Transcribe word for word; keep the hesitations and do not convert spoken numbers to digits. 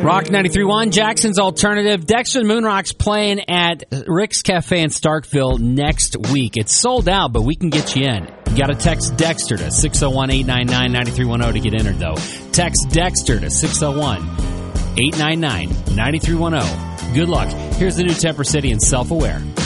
Rock ninety-three point one, Jackson's Alternative. Dexter and Moonrock's playing at Rick's Cafe in Starkville next week. It's sold out, but we can get you in. You got to text Dexter to six oh one, eight nine nine, nine three one oh to get entered, though. Text Dexter to six oh one, eight nine nine, nine three one oh. Good luck. Here's the new Temper City and Self-Aware.